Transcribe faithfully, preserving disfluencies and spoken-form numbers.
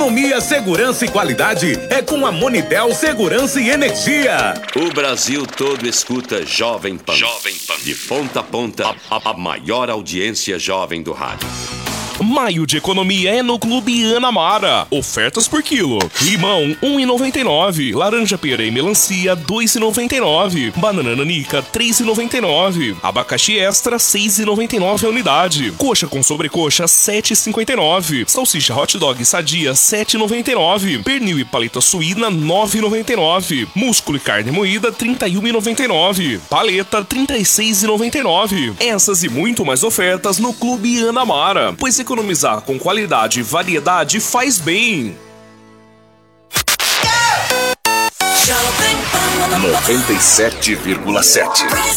Economia, segurança e qualidade é com a Monitel Segurança e Energia. O Brasil todo escuta Jovem Pan. Jovem Pan. De ponta a ponta, a, a, a maior audiência jovem do rádio. Maio de economia é no Clube Anamara. Ofertas por quilo. Limão, um real e noventa e nove centavos. Laranja pera e melancia, dois reais e noventa e nove centavos. Banana nanica, três reais e noventa e nove centavos. Abacaxi extra, seis reais e noventa e nove centavos a unidade. Coxa com sobrecoxa, sete reais e cinquenta e nove centavos. Salsicha hot dog sadia, sete reais e noventa e nove centavos. Pernil e paleta suína, nove reais e noventa e nove centavos. Músculo e carne moída, trinta e um reais e noventa e nove centavos. Paleta, trinta e seis reais e noventa e nove centavos. Essas e muito mais ofertas no Clube Anamara, pois economizar com qualidade e variedade faz bem. noventa e sete vírgula sete